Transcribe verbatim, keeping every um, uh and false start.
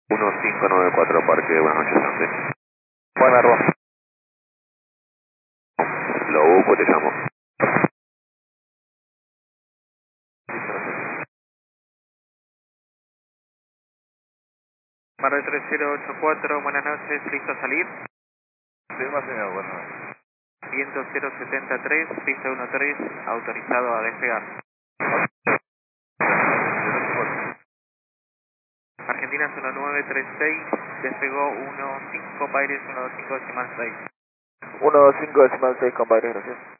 uno cinco nueve cuatro Parque, buenas noches, Santi. Bueno, Arroba. Lo busco, te llamo. Marvel tres cero ocho cuatro, buenas noches, listo a salir. Sí, más señor, buenas noches. Viento cero setenta y tres, pista uno tres, autorizado a despegar. Argentina uno nueve tres seis, despegó uno cinco, Paires uno dos cinco decimal seis. uno dos cinco decimal seis, compadre, gracias.